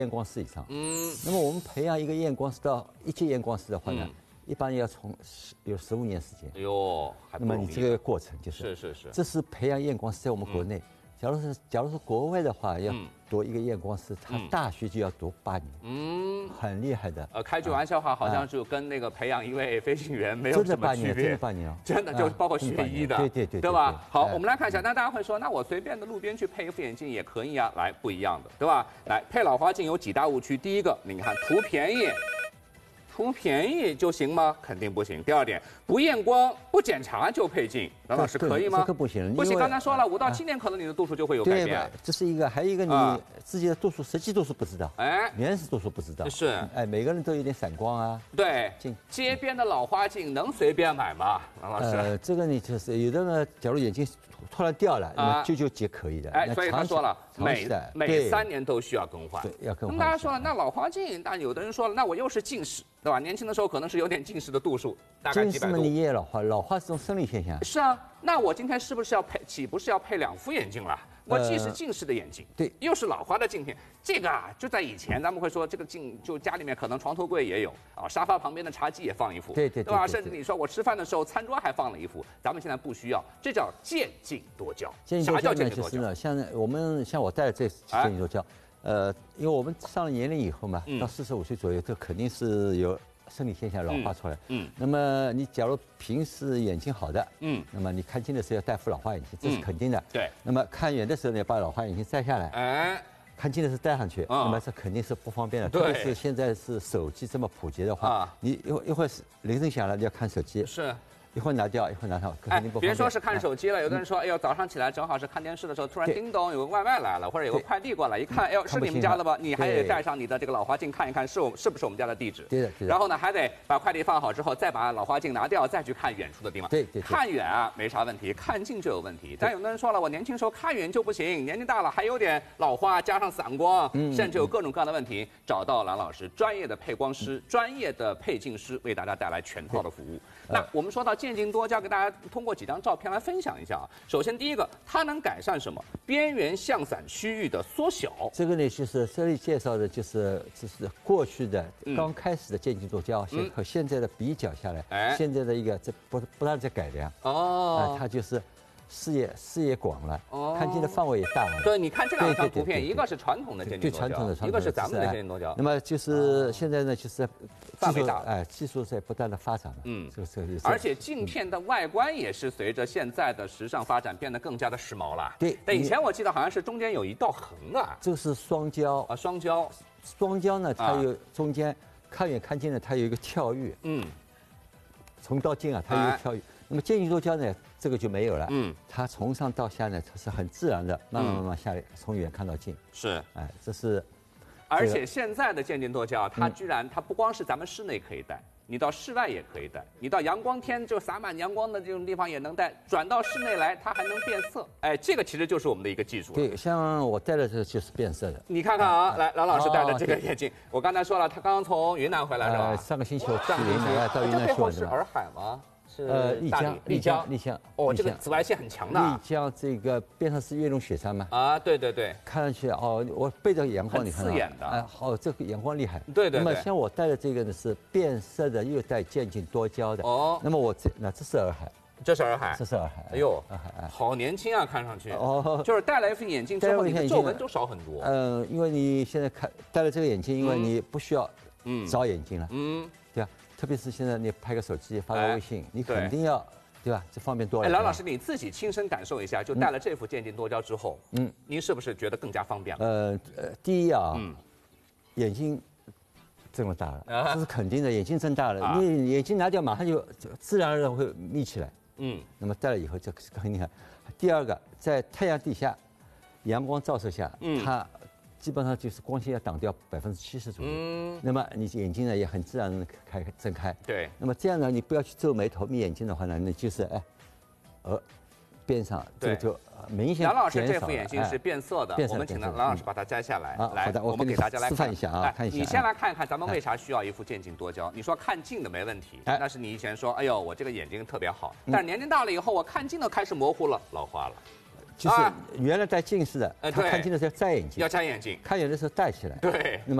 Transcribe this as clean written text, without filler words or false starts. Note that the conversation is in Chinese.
验光师以上。那么我们培养一个验光师到一级验光师的话呢，一般要有15年时间。 哎呦，还不容易。 那么你这个过程就是这是培养验光师在我们国内。假如是国外的话，要读一个验光师，他大学就要读8年，很厉害的。 开句玩笑话，好像就跟那个培养一位飞行员没有什么区别。 真的8年哦， 真的就包括学医的，对吧？好，我们来看一下，那大家会说，那我随便的路边去配一副眼镜也可以啊，来不一样的，对吧？来配老花镜有几大误区，第一个，你看图便宜。图便宜就行吗？肯定不行。第二点，不验光、不检查就配镜，蓝老师可以吗？ 这个不行， 不行。刚才说了，5到7年可能你的度数就会有改变。 这是一个，还有一个你自己的度数，实际度数不知道，原始度数不知道。 是， 每个人都有点散光啊。 对，街边的老花镜能随便买吗？蓝老师， 这个你就是有的呢，假如眼睛突然掉了，那么救急可以的。 所以他说了，每3年都需要更换。 对，要更换。 那大家说了，那老花镜，但有的人说了，那我又是近视。对吧？年轻的时候可能是有点近视的度数，大概几百度。 近视嘛，你也老花，老花是种生理现象。 是啊，那我今天是不是要岂不是要配2副眼镜了？我既是近视的眼镜， 对， 又是老花的镜片。这个啊，就在以前咱们会说，这个镜就家里面可能床头柜也有啊，沙发旁边的茶几也放一副，对吧？甚至你说我吃饭的时候餐桌还放了一副，咱们现在不需要，这叫渐进多焦。啥叫渐进多焦？ 像我戴的这渐进多焦。因为我们上了年龄以后嘛，到45岁左右，这肯定是有生理现象老化出来。那么你假如平时眼睛好的，那么你看近的时候要戴副老花眼镜，这是肯定的。 对。 那么看远的时候呢，把老花眼镜摘下来。看近的时候戴上去，那么这肯定是不方便的。特别是现在是手机这么普及的话，你一会儿铃声响了，你要看手机。 是。 一会儿拿掉，一会儿拿上，肯定不方便。 别说是看手机了，有的人说，哎呦，早上起来正好是看电视的时候，突然叮咚有个外卖来了，或者有个快递过来，一看，哎呦，是你们家的吧？你还得带上你的这个老花镜看一看，是不是我们家的地址？ 对的。 然后呢，还得把快递放好之后，再把老花镜拿掉，再去看远处的地方。 对。 看远啊没啥问题，看近就有问题。但有的人说了，我年轻时候看远就不行，年纪大了还有点老花，加上散光，甚至有各种各样的问题。找到蓝老师，专业的配光师、专业的配镜师，为大家带来全套的服务。那我们说到渐进多焦，给大家通过几张照片来分享一下啊。首先第一个，它能改善什么？边缘向散区域的缩小。这个呢，就是这里介绍的就是过去的刚开始的渐进多焦，和现在的比较下来，现在的一个这不断在改良。它就是视野广了，看近的范围也大了。 对，你看这2张图片，一个是传统的渐进多焦，一个是咱们的渐进多焦。 那么就是现在呢，就是范围大， 技术在不断的发展嘛。 而且镜片的外观也是随着现在的时尚发展变得更加的时髦了。 对， 但以前我记得好像是中间有一道横啊。 这是双焦啊，双焦。 双焦呢，它有中间看远看近呢，它有一个跳跃。从到近啊，它有一个跳跃。那么渐进多焦呢，这个就没有了。它从上到下呢，它是很自然的，慢慢下来，从远看到近。 是， 这是。 而且现在的渐进多焦，它它不光是咱们室内可以戴，你到室外也可以戴，你到阳光天就洒满阳光的这种地方也能戴，转到室内来它还能变色。这个其实就是我们的一个技术。 对，像我戴的这个就是变色的。 你看看啊，来，蓝老师戴的这个眼镜，我刚才说了，他刚刚从云南回来是吧？ 上个星期我去云南，到云南去了。 是洱海吗？是丽江。 哦，这个紫外线很强的。 丽江这个边上是越冬雪山嘛？ 对。 看上去我背着阳光，你看到。 刺眼的。 这个阳光厉害。 对。 那么像我戴的这个呢是变色的，又带渐进多焦的。那么这是洱海。 这是洱海。哎呦，好年轻啊，看上去。就是戴了一副眼镜之后，你的皱纹都少很多。 因为你现在戴了这个眼镜，因为你不需要找眼睛了。对吧？特别是现在你拍个手机发个微信，你肯定要，对吧？这方便多了。 蓝老师，你自己亲身感受一下，就戴了这副渐进多焦之后，您是不是觉得更加方便了？ 第一啊，眼睛这么大了，这是肯定的，眼睛睁大了，你眼睛拿掉，马上就自然而然会眯起来。那么戴了以后就很厉害。第二个，在太阳底下，阳光照射下，它基本上就是光线要挡掉70%左右。那么你眼睛呢也很自然的睁开。 对。 那么这样呢，你不要去皱眉头、眯眼睛的话呢，那就是边上这个就明显。 蓝老师这副眼镜是变色的，我们请蓝老师把它摘下来。 来， 我们给大家来示范一下啊，看一下。 你先来看一看，咱们为啥需要一副渐进多焦？你说看近的没问题，那是你以前说，哎呦，我这个眼睛特别好，但是年龄大了以后，我看近的开始模糊了，老花了。 就是原来戴近视的，他看近的时候要摘眼镜， 要摘眼镜， 看远的时候戴起来。 对。 那么